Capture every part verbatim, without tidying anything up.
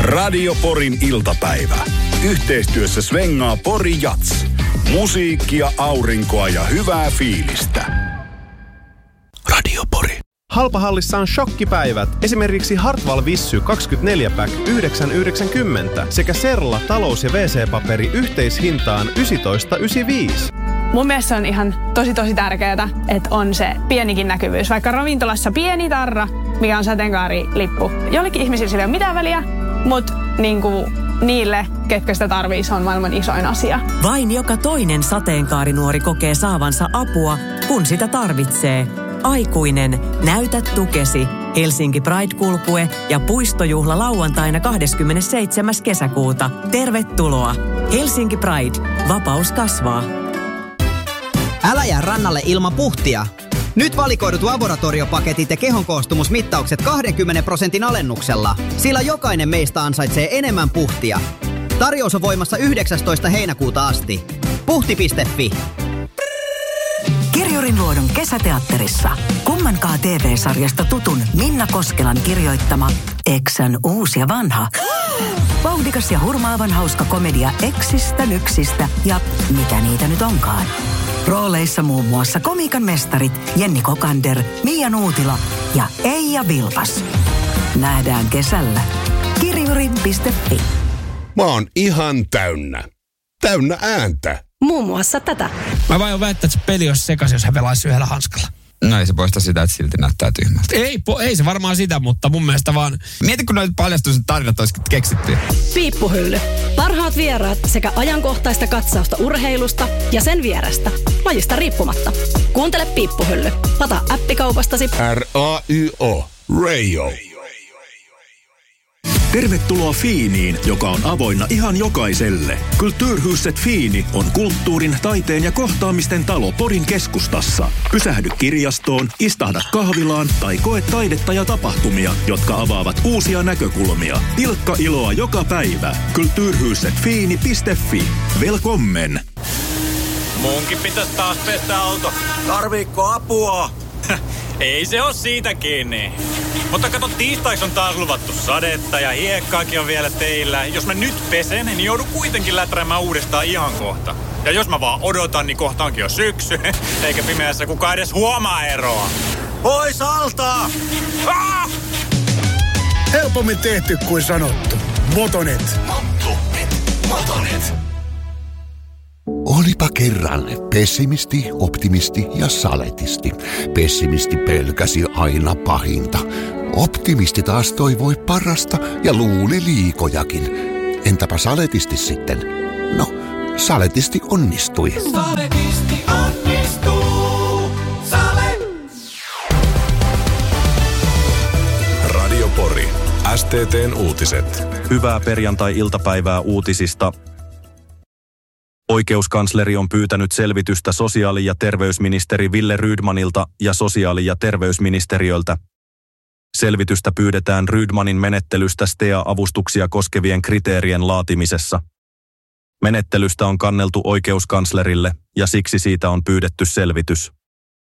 Radio Porin iltapäivä. Yhteistyössä svengaa Pori Jats. Musiikkia, aurinkoa ja hyvää fiilistä. Radio Pori. Halpahallissa on shokkipäivät. Esimerkiksi Hartwall Vissy kaksikymmentäneljä pack yhdeksän yhdeksänkymmentä sekä Serla talous- ja wc paperi yhteishintaan yksitoista yhdeksänkymmentäviisi. Mun mielestä se on ihan tosi tosi tärkeää, että on se pienikin näkyvyys. Vaikka ravintolassa pieni tarra, mikä on sateenkaarilippu. Jollekin ihmisille sillä ei ole mitään väliä, mutta niinku niille, ketkä sitä tarvii, se on maailman isoin asia. Vain joka toinen sateenkaarinuori kokee saavansa apua, kun sitä tarvitsee. Aikuinen, näytä tukesi. Helsinki Pride-kulkue ja puistojuhla lauantaina kahdeskymmenesseitsemäs kesäkuuta. Tervetuloa! Helsinki Pride. Vapaus kasvaa. Älä jää rannalle ilman puhtia. Nyt valikoidut laboratoriopaketit ja kehonkoostumusmittaukset kaksikymmentä prosentin alennuksella, sillä jokainen meistä ansaitsee enemmän puhtia. Tarjous on voimassa yhdeksästoista heinäkuuta asti. Puhti piste fi. Kirjurin luodun kesäteatterissa. Kummankaa T V-sarjasta tutun Minna Koskelan kirjoittama Eksän uusi ja vanha. Vauhdikas ja hurmaavan hauska komedia eksistä, nyksistä ja mitä niitä nyt onkaan. Rooleissa muun muassa komiikan mestarit Jenni Kokander, Mia Nuutila ja Eija Vilpas. Nähdään kesällä. Kirjuri piste fi. Mä oon ihan täynnä. Täynnä ääntä. Muun muassa tätä. Mä vain väittää, että se peli olisi sekas, jos hän pelaisi yhdellä hanskalla. No ei se poista sitä, että silti näyttää tyhmältä. Ei, po, ei se varmaan sitä, mutta mun mielestä vaan... Mieti, kun noita paljastuiset tarinat olisi keksitty. Piippuhylly. Parhaat vieraat sekä ajankohtaista katsausta urheilusta ja sen vierestä. Lajista riippumatta. Kuuntele Piippuhylly. Lataa appikaupastasi. R A Y O. Radio. Tervetuloa Fiiniin, joka on avoinna ihan jokaiselle. Kulturhuset Fiini on kulttuurin, taiteen ja kohtaamisten talo Porin keskustassa. Pysähdy kirjastoon, istahda kahvilaan tai koe taidetta ja tapahtumia, jotka avaavat uusia näkökulmia. Pilkka iloa joka päivä. kulturhuset fiini piste fi. Velkommen! Munkin pitäisi taas pestä auto. Tarviikko apua? Ei se oo siitä kiinni. Mutta kato, tiistaiksi on taas luvattu sadetta ja hiekkaakin on vielä teillä. Jos mä nyt pesen, niin joudun kuitenkin läträämään uudestaan ihan kohta. Ja jos mä vaan odotan, niin kohta onkin jo syksy. Eikä pimeässä kukaan edes huomaa eroa. Pois alta! Ah! Helpommin tehty kuin sanottu. Motonet. Motonet. Motonet. Olipa kerran pessimisti, optimisti ja saletisti. Pessimisti pelkäsi aina pahinta. Optimisti taas toivoi parasta ja luuli liikojakin. Entäpä saletisti sitten? No, saletisti onnistui. Saletisti onnistuu. Sale. Radio Pori. S T T:n uutiset. Hyvää perjantai-iltapäivää uutisista. Oikeuskansleri on pyytänyt selvitystä sosiaali- ja terveysministeri Ville Rydmanilta ja sosiaali- ja terveysministeriöltä. Selvitystä pyydetään Rydmanin menettelystä S T E A-avustuksia koskevien kriteerien laatimisessa. Menettelystä on kanneltu oikeuskanslerille ja siksi siitä on pyydetty selvitys.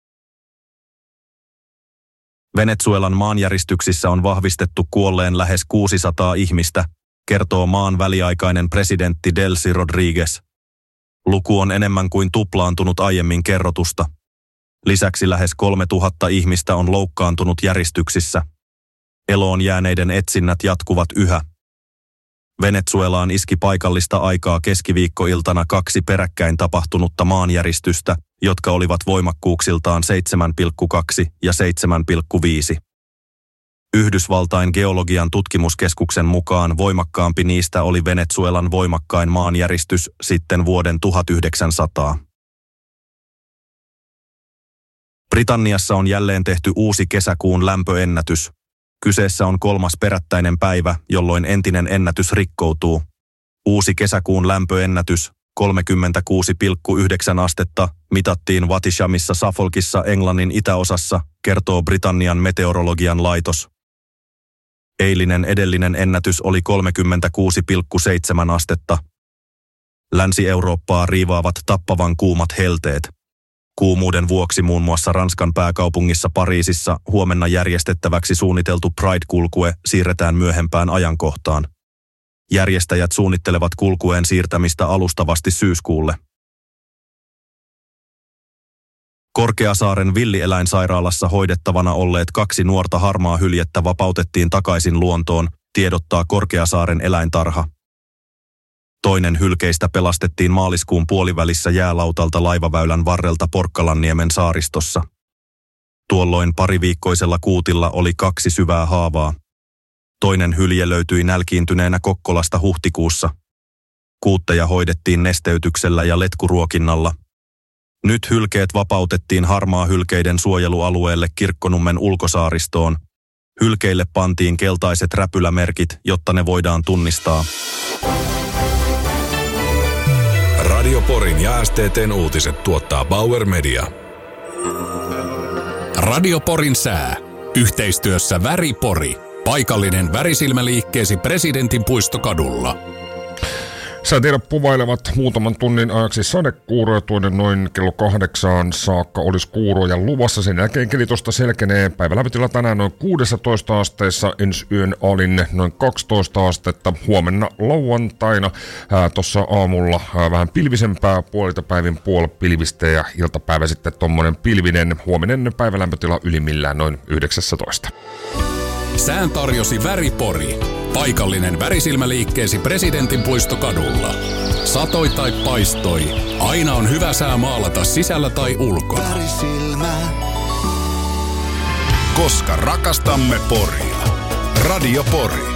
Venezuelan maanjäristyksissä on vahvistettu kuolleen lähes kuusisataa ihmistä, kertoo maan väliaikainen presidentti Delcy Rodriguez. Luku on enemmän kuin tuplaantunut aiemmin kerrotusta. Lisäksi lähes kolmetuhatta ihmistä on loukkaantunut järistyksissä. Eloon jääneiden etsinnät jatkuvat yhä. Venezuelaan iski paikallista aikaa keskiviikkoiltana kaksi peräkkäin tapahtunutta maanjäristystä, jotka olivat voimakkuuksiltaan seitsemän pilkku kaksi ja seitsemän pilkku viisi. Yhdysvaltain geologian tutkimuskeskuksen mukaan voimakkaampi niistä oli Venezuelan voimakkain maanjäristys sitten vuoden tuhatyhdeksänsataa. Britanniassa on jälleen tehty uusi kesäkuun lämpöennätys. Kyseessä on kolmas perättäinen päivä, jolloin entinen ennätys rikkoutuu. Uusi kesäkuun lämpöennätys, kolmekymmentäkuusi pilkku yhdeksän astetta, mitattiin Watishamissa Suffolkissa Englannin itäosassa, kertoo Britannian meteorologian laitos. Eilinen edellinen ennätys oli kolmekymmentäkuusi pilkku seitsemän astetta. Länsi-Eurooppaa riivaavat tappavan kuumat helteet. Kuumuuden vuoksi muun muassa Ranskan pääkaupungissa Pariisissa huomenna järjestettäväksi suunniteltu Pride-kulkue siirretään myöhempään ajankohtaan. Järjestäjät suunnittelevat kulkueen siirtämistä alustavasti syyskuulle. Korkeasaaren villieläinsairaalassa hoidettavana olleet kaksi nuorta harmaa hyljettä vapautettiin takaisin luontoon, tiedottaa Korkeasaaren eläintarha. Toinen hylkeistä pelastettiin maaliskuun puolivälissä jäälautalta laivaväylän varrelta Porkkalanniemen saaristossa. Tuolloin pariviikkoisella kuutilla oli kaksi syvää haavaa. Toinen hylje löytyi nälkiintyneenä Kokkolasta huhtikuussa. Kuutteja hoidettiin nesteytyksellä ja letkuruokinnalla. Nyt hylkeet vapautettiin harmaa hylkeiden suojelualueelle Kirkkonummen ulkosaaristoon. Hylkeille pantiin keltaiset räpylämerkit, jotta ne voidaan tunnistaa. Radio Porin ja S T T:n uutiset tuottaa Bauer Media. Radio Porin sää. Yhteistyössä Väri Pori. Paikallinen värisilmäliikkeesi Presidentin puistokadulla. Säätiedot puvailevat muutaman tunnin ajaksi sadekuuroja tuonne noin kello kahdeksaan saakka olisi kuuroja luvassa. Sen jälkeen kelitosta selkenee. Päivälämpötila tänään noin kuusitoista asteessa, ensi yön alin noin kaksitoista astetta. Huomenna lauantaina tuossa aamulla ää, vähän pilvisempää, puolilta päivin puoli pilvistä ja iltapäivä sitten tommonen pilvinen. Huominen päivälämpötila ylimmillään noin yhdeksäntoista. Sään tarjosi Väri Pori. Paikallinen värisilmäliikkeesi Presidentin puistokadulla. Satoi tai paistoi, aina on hyvä sää maalata sisällä tai ulkona. Värisilmä. Koska rakastamme Poria. Radio Pori.